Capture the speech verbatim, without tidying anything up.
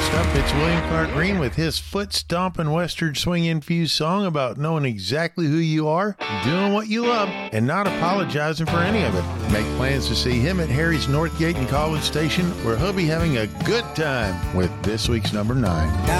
Next up, it's William Clark Green with his foot-stomping Western swing-infused song about knowing exactly who you are, doing what you love, and not apologizing for any of it. Make plans to see him at Harry's Northgate and College Station, where he'll be having a good time with this week's number nine.